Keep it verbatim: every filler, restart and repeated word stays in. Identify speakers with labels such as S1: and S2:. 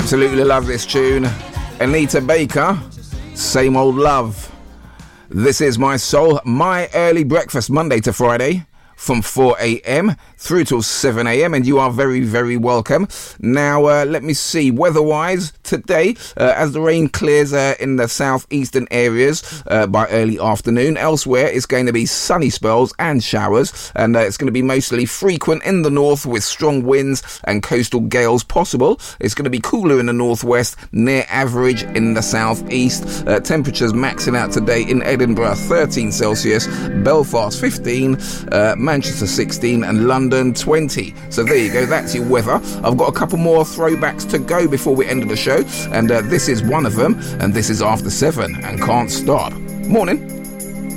S1: Absolutely love this tune. Anita Baker, Same Old Love. This is My Soul, my early breakfast, Monday to Friday, from four a.m. through till seven a.m. and you are very, very welcome. Now, uh, let me see, weather-wise, today, uh, as the rain clears uh, in the southeastern areas uh, by early afternoon, elsewhere it's going to be sunny spells and showers, and uh, it's going to be mostly frequent in the north with strong winds and coastal gales possible. It's going to be cooler in the northwest, near average in the southeast. Uh, temperatures maxing out today in Edinburgh, thirteen Celsius, Belfast, fifteen, uh, Manchester sixteen and London twenty. So there you go, that's your weather. I've got a couple more throwbacks to go before we end the show, and uh, this is one of them, and this is After Seven and Can't Stop. Morning.